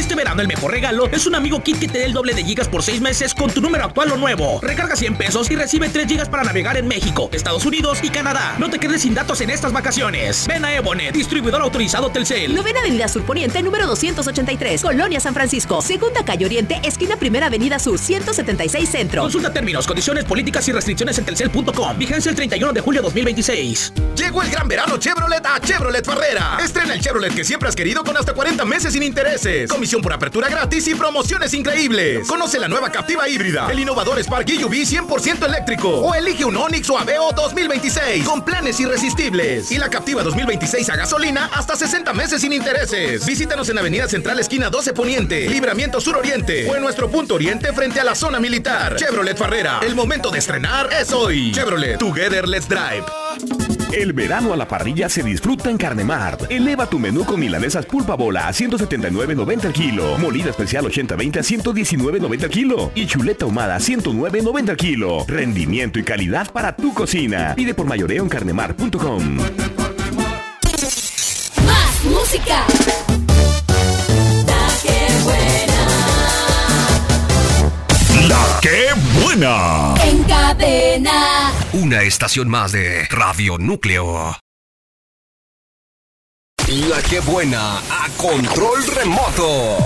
Este verano el mejor regalo es un Amigo Kit que te dé el doble de gigas por 6 meses con tu número actual o nuevo. Recarga 100 pesos y recibe 3 gigas para navegar en México, Estados Unidos y Canadá. No te quedes sin datos en estas vacaciones. Ven a Evonet, distribuidor autorizado Telcel. Novena Avenida Sur Poniente, número 283, Colonia San Francisco. Segunda Calle Oriente, esquina Primera Avenida Sur, 176 Centro. Consulta términos, condiciones, políticas y restricciones en telcel.com. Vigencia el 31 de julio 2026. Llegó el gran verano Chevrolet a Chevrolet Farrera. Estrena el Chevrolet que siempre has querido con hasta 40 meses sin intereses. Comisión por apertura gratis y promociones increíbles. Conoce la nueva Captiva híbrida, el innovador Spark EUV 100% eléctrico o elige un Onix o Aveo 2026 con planes irresistibles. Y la Captiva 2026 a gasolina hasta 60 meses sin intereses. Visítanos en Avenida Central esquina 12 Poniente, Libramiento Sur Oriente o en nuestro punto oriente frente a la zona militar. Chevrolet Farrera, el momento de estrenar es hoy. Chevrolet, Together Let's Drive. El verano a la parrilla se disfruta en Carnemart. Eleva tu menú con milanesas pulpa bola a 179.90 el kilo, molida especial 80-20 a 119.90 el kilo y chuleta ahumada a 109.90 el kilo. Rendimiento y calidad para tu cocina. Pide por mayoreo en carnemart.com. Más música. La que buena. En cadena. Una estación más de Radio Núcleo. La que buena a control remoto.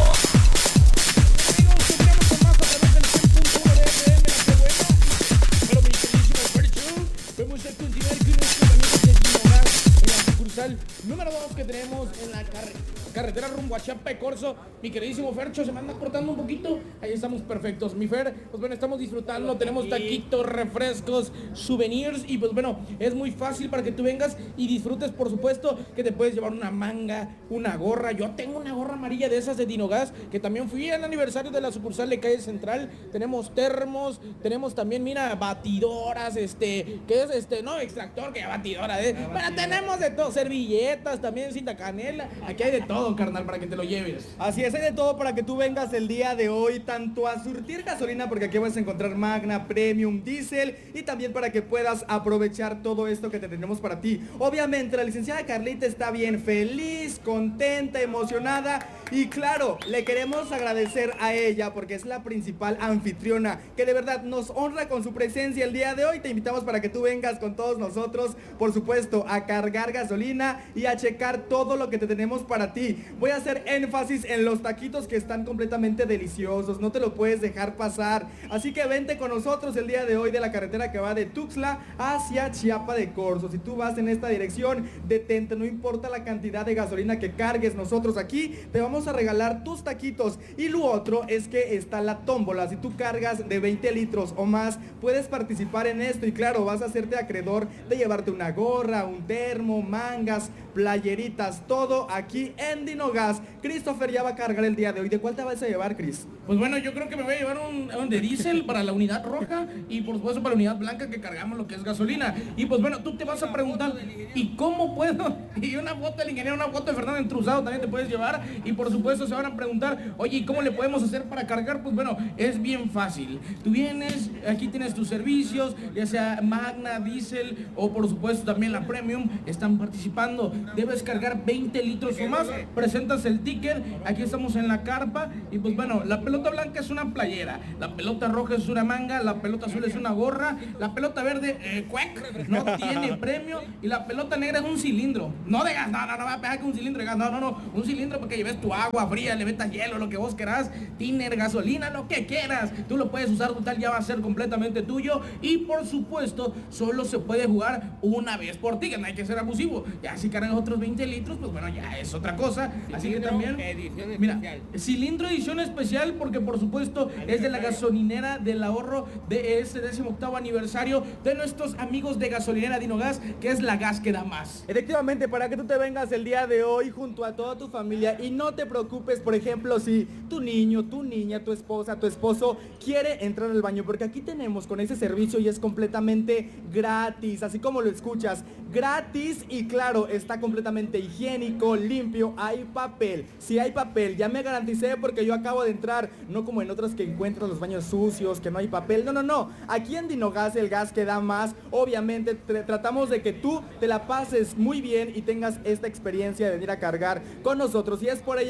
Vamos a continuar con nuestro camino de Dinogas en la sucursal número 2 que tenemos en la carretera rumbo a Chiapa de Corzo. Mi queridísimo Fercho se me anda cortando un poquito. Ahí estamos perfectos. Mi Fer, pues bueno, estamos disfrutando. Tenemos taquitos, refrescos, souvenirs. Y pues bueno, es muy fácil para que tú vengas y disfrutes, por supuesto, que te puedes llevar una manga, una gorra. Yo tengo una gorra amarilla de esas de Dinogas, que también fui al aniversario de la sucursal de Calle Central. Tenemos termos, tenemos también, mira, batidoras, ¿qué es no, extractor, que batidora, Bueno, tenemos de todo, servilletas, también cinta canela. Aquí hay de todo, carnal, para que te lo lleves. Así es, hay de todo para que tú vengas el día de hoy, tanto a surtir gasolina, porque aquí vas a encontrar Magna, Premium, Diesel, y también para que puedas aprovechar todo esto que te tenemos para ti. Obviamente la licenciada Carlita está bien feliz, contenta, emocionada, y claro, le queremos agradecer a ella porque es la principal anfitriona que de verdad nos honra con su presencia el día de hoy. Te invitamos para que tú vengas con todos nosotros, por supuesto, a cargar gasolina y a checar todo lo que te tenemos para ti. Voy a hacer énfasis en los taquitos que están completamente deliciosos, no te lo puedes dejar pasar. Así que vente con nosotros el día de hoy de la carretera que va de Tuxtla hacia Chiapa de Corzo. Si tú vas en esta dirección, detente, no importa la cantidad de gasolina que cargues, nosotros aquí te vamos a regalar tus taquitos. Y lo otro es que está la tómbola. Si tú cargas de 20 litros o más, puedes participar en esto y claro, vas a hacerte acreedor de llevarte una gorra, un termo, mangas, playeritas, todo aquí en Dinogas. Christopher ya va a cargar el día de hoy. ¿De cuál te vas a llevar, Chris? Pues bueno, yo creo que me voy a llevar un de diésel para la unidad roja y por supuesto para la unidad blanca que cargamos lo que es gasolina. Y pues bueno, tú te vas a preguntar, ¿y cómo puedo? Y una foto del ingeniero, una foto de Fernando Entruzado también te puedes llevar. Y por supuesto se van a preguntar, oye, ¿y cómo le podemos hacer para cargar? Pues bueno, es bien fácil. Tú vienes, aquí tienes tus servicios, ya sea Magna, Diesel o por supuesto también la Premium, están participando. Debes cargar 20 litros o más, presentas el ticket, aquí estamos en la carpa y pues bueno, la pelota blanca es una playera, la pelota roja es una manga, la pelota azul es una gorra, la pelota verde, no tiene premio y la pelota negra es un cilindro, no de gas, no va a pegar que un cilindro de gas, no, un cilindro para que lleves tu agua fría, le metas hielo, lo que vos querás, tiner, gasolina, lo que quieras, tú lo puedes usar total, ya va a ser completamente tuyo y por supuesto, solo se puede jugar una vez por ticket, no hay que ser abusivo, ya si cargas otros 20 litros, pues bueno, ya es otra cosa, así que también, mira, cilindro edición especial porque por supuesto es de la gasolinera del ahorro de este 18º aniversario de nuestros amigos de gasolinera Dinogas, que es la gas que da más. Efectivamente, para que tú te vengas el día de hoy junto a toda tu familia y no te preocupes, por ejemplo, si tu niño, tu niña, tu esposa, tu esposo quiere entrar al baño, porque aquí tenemos con ese servicio y es completamente gratis, así como lo escuchas, gratis y claro, está completamente higiénico, limpio, hay papel, si hay papel, ya me garanticé porque yo acabo de entrar, no como en otras que encuentras los baños sucios, que no hay papel, no, aquí en Dinogas el gas que da más, obviamente tratamos de que tú te la pases muy bien y tengas esta experiencia de venir a cargar con nosotros y es por ello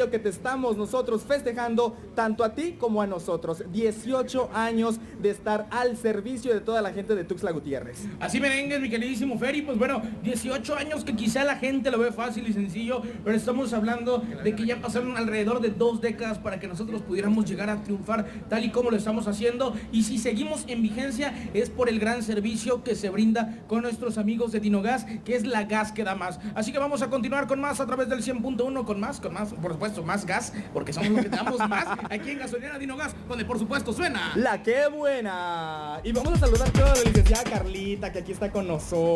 aniversario que te estamos nosotros festejando, tanto a ti como a nosotros. 18 años de estar al servicio de toda la gente de Tuxtla Gutiérrez. Así merengues, mi queridísimo Ferry, pues bueno, 18 años que quizá la gente lo ve fácil y sencillo, pero estamos hablando de que ya pasaron alrededor de 2 décadas para que nosotros pudiéramos llegar a triunfar tal y como lo estamos haciendo, y si seguimos en vigencia es por el gran servicio que se brinda con nuestros amigos de Dinogas, que es la gas que da más. Así que vamos a continuar con más a través del 100.1, con más, por supuesto, más gas, porque somos los que te damos más aquí en Gasolinera Dinogas, donde por supuesto suena La que buena. Y vamos a saludar a la licenciada Carlita, que aquí está con nosotros.